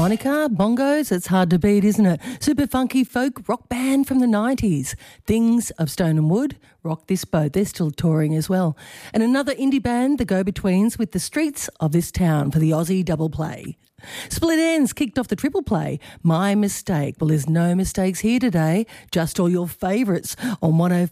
harmonica, bongos, it's hard to beat, isn't it? Super funky folk rock band from the 90s. Things of Stone and Wood rock this boat. They're still touring as well. And another indie band, the Go-Betweens, with The Streets of This Town for the Aussie double play. Split Ends kicked off the triple play. My Mistake. Well, there's no mistakes here today, just all your favourites on